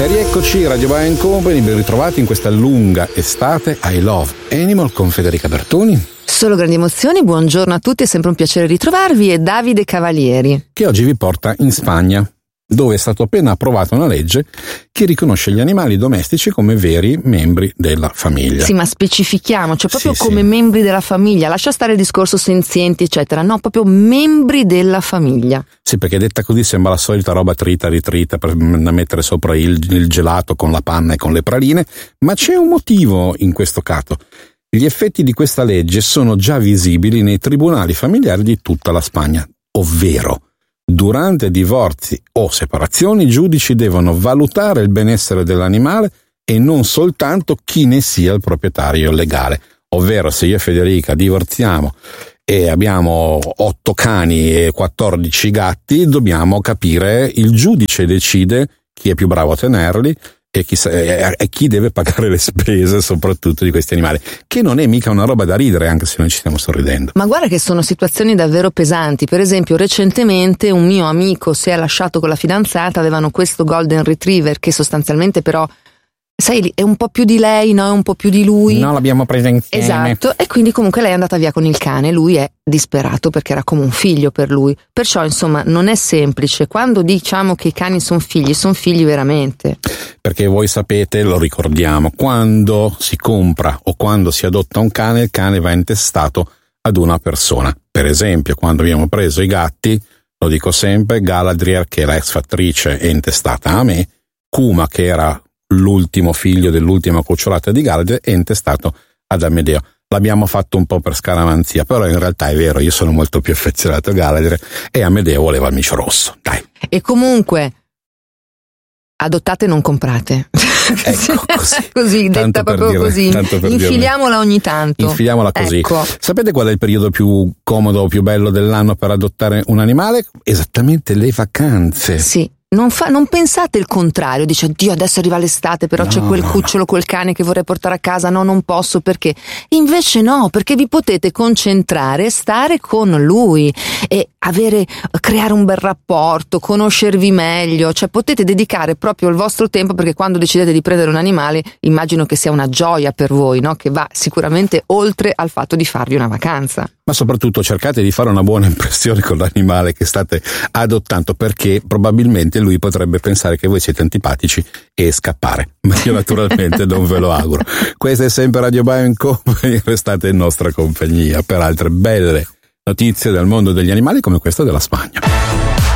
E rieccoci, Radio Bar & Company, ben ritrovati in questa lunga estate. I Love Animal con Federica Bertoni. Solo grandi emozioni, buongiorno a tutti, è sempre un piacere ritrovarvi, e Davide Cavalieri, che oggi vi porta in Spagna, dove è stato appena approvata una legge che riconosce gli animali domestici come veri membri della famiglia. Sì, ma specifichiamo, cioè proprio Sì, come sì. membri della famiglia, lascia stare il discorso senzienti eccetera, no, proprio membri della famiglia. Sì, perché detta così sembra la solita roba trita ritrita per mettere sopra il gelato con la panna e con le praline, ma c'è un motivo in questo caso. Gli effetti di questa legge sono già visibili nei tribunali familiari di tutta la Spagna, ovvero durante divorzi o separazioni i giudici devono valutare il benessere dell'animale e non soltanto chi ne sia il proprietario legale. Ovvero, se io e Federica divorziamo e abbiamo 8 cani e 14 gatti, dobbiamo capire, il giudice decide chi è più bravo a tenerli e chi deve pagare le spese soprattutto di questi animali, che non è mica una roba da ridere, anche se noi ci stiamo sorridendo. Ma guarda che sono situazioni davvero pesanti. Per esempio, recentemente un mio amico si è lasciato con la fidanzata, avevano questo Golden Retriever che sostanzialmente però, sai, è un po' più di lei, no? È un po' più di lui. No, l'abbiamo presa insieme. Esatto, e quindi comunque lei è andata via con il cane, lui è disperato perché era come un figlio per lui. Perciò, insomma, non è semplice. Quando diciamo che i cani sono figli veramente. Perché voi sapete, lo ricordiamo, quando si compra o quando si adotta un cane, il cane va intestato ad una persona. Per esempio, quando abbiamo preso i gatti, lo dico sempre, Galadriel, che è la ex fattrice, è intestata a me, Kuma, che era l'ultimo figlio dell'ultima cucciolata di Galadriel, è intestato ad Amedeo. L'abbiamo fatto un po' per scaramanzia, però in realtà è vero, io sono molto più affezionato a Galadriel e Amedeo voleva il micio rosso, dai. E comunque adottate, non comprate. Ecco, così detta proprio così. Infiliamola ogni tanto. Infiliamola così. Ecco. Sapete qual è il periodo più comodo o più bello dell'anno per adottare un animale? Esattamente le vacanze. Sì. Non pensate il contrario, dice Dio adesso arriva l'estate però c'è quel cucciolo, quel cane che vorrei portare a casa, no, non posso perché. Invece no, perché vi potete concentrare, stare con lui e creare un bel rapporto, conoscervi meglio, cioè potete dedicare proprio il vostro tempo, perché quando decidete di prendere un animale immagino che sia una gioia per voi, no? Che va sicuramente oltre al fatto di farvi una vacanza. Ma soprattutto cercate di fare una buona impressione con l'animale che state adottando, perché probabilmente lui potrebbe pensare che voi siete antipatici e scappare. Ma io naturalmente non ve lo auguro. Questa è sempre Radio Bar & Company, restate in nostra compagnia per altre belle notizie del mondo degli animali come questa della Spagna.